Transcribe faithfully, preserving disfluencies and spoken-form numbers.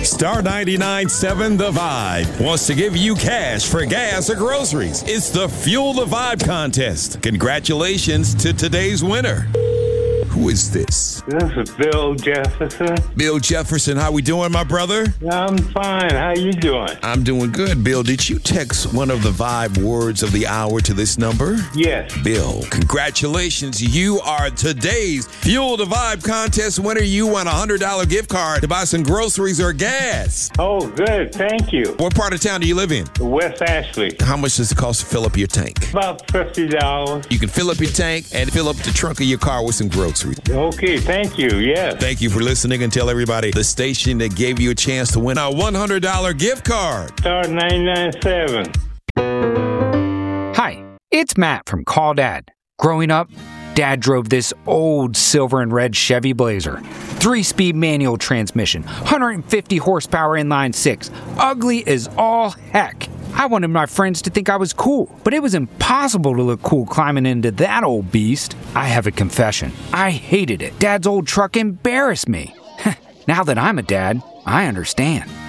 Star ninety-nine point seven The Vibe wants to give you cash for gas or groceries. It's the Fuel the Vibe contest. Congratulations to today's winner. Who is this? This is Bill Jefferson. Bill Jefferson, how we doing, my brother? I'm fine. How you doing? I'm doing good. Bill, did you text one of the Vibe words of the hour to this number? Yes. Bill, congratulations. You are today's Fuel the Vibe contest winner. You won a one hundred dollars gift card to buy some groceries or gas. Oh, good. Thank you. What part of town do you live in? West Ashley. How much does it cost to fill up your tank? About fifty dollars. You can fill up your tank and fill up the trunk of your car with some groceries. Okay, thank you. Yes. Thank you for listening, and tell everybody the station that gave you a chance to win a one hundred dollars gift card. Star ninety-nine point seven. Hi, it's Matt from Call Dad. Growing up, Dad drove this old silver and red Chevy Blazer. Three-speed manual transmission, one hundred fifty horsepower inline six. Ugly as all heck. I wanted my friends to think I was cool, but it was impossible to look cool climbing into that old beast. I have a confession. I hated it. Dad's old truck embarrassed me. Now that I'm a dad, I understand.